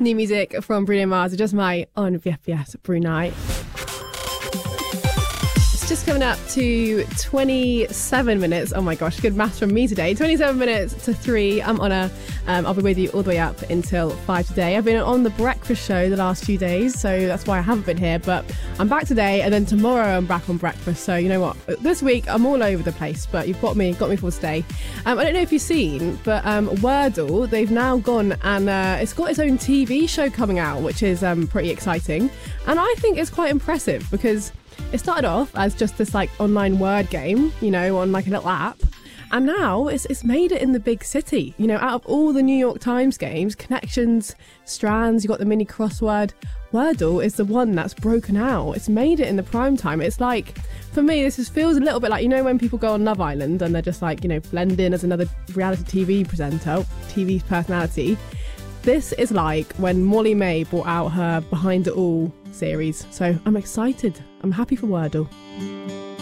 New music from Bruno Mars, Just Might on VFBS Brunei. It's just coming up to 27 minutes. Oh my gosh, good maths from me today. 27 minutes to 3. I'm Honor. I'll be with you all the way up until 5 today. I've been on the breakfast show the last few days, so that's why I haven't been here. But I'm back today, and then tomorrow I'm back on breakfast. So you know what? This week I'm all over the place, but you've got me for the stay. I don't know if you've seen, but Wordle, they've now gone and it's got its own TV show coming out, which is pretty exciting. And I think it's quite impressive because it started off as just this like online word game, you know, on like a little app. And now it's made it in the big city. You know, out of all the New York Times games, Connections, Strands, you've got the mini crossword, Wordle is the one that's broken out. It's made it in the prime time. It's like, for me, this feels a little bit like, you know, when people go on Love Island and they're just like, you know, blend in as another reality TV presenter, TV personality. This is like when Molly May brought out her Behind It All series. So I'm excited. I'm happy for Wordle.